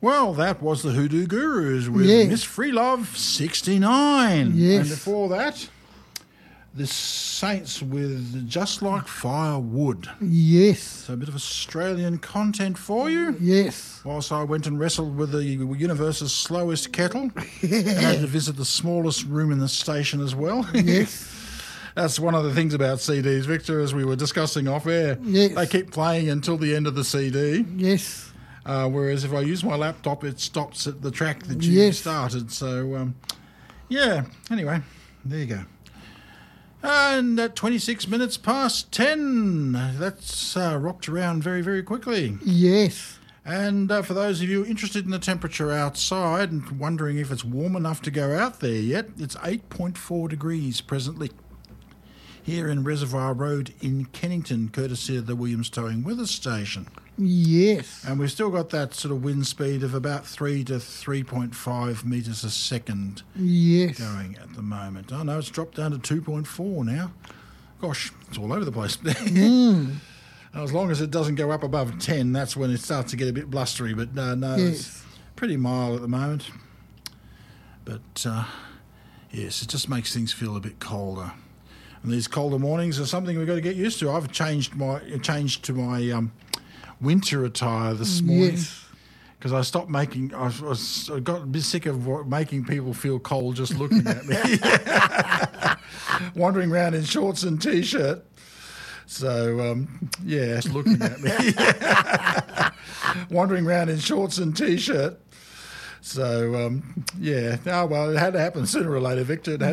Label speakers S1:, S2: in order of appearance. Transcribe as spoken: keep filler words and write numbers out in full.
S1: Well, that was the Hoodoo Gurus with
S2: Yes.
S1: Miss Freelove sixty-nine.
S2: Yes.
S1: And before that, the Saints with Just Like Firewood.
S2: Yes.
S1: So a bit of Australian content for you.
S2: Yes.
S1: Whilst I went and wrestled with the universe's slowest kettle, and had to visit the smallest room in the station as well.
S2: Yes.
S1: That's one of the things about C Ds, Victor, as we were discussing off air.
S2: Yes.
S1: They keep playing until the end of the C D.
S2: Yes.
S1: Uh, whereas if I use my laptop, it stops at the track that you
S2: Yes.
S1: started. So, um, yeah, anyway, there you go. And at twenty-six minutes past ten, that's uh, rocked around very, very quickly.
S2: Yes.
S1: And uh, for those of you interested in the temperature outside and wondering if it's warm enough to go out there yet, it's eight point four degrees presently here in Reservoir Road in Kennington, courtesy of the Williams Towing Weather Station.
S2: Yes.
S1: And we've still got that sort of wind speed of about three to three point five metres a second
S2: Yes.
S1: going at the moment. Oh, no, it's dropped down to two point four now. Gosh, it's all over the place.
S2: Mm.
S1: As long as it doesn't go up above ten, that's when it starts to get a bit blustery. But uh, no,
S2: Yes.
S1: it's pretty mild at the moment. But, uh, yes, it just makes things feel a bit colder. And these colder mornings are something we've got to get used to. I've changed my changed to my um, winter attire this morning
S2: Yes.
S1: because I stopped making. I, was, I got a bit sick of wa- making people feel cold just looking at me, wandering around in shorts and t-shirt. So um, yeah, it's looking at me, wandering around in shorts and t-shirt. So um, yeah, oh well, it had to happen sooner or later, Victor. It had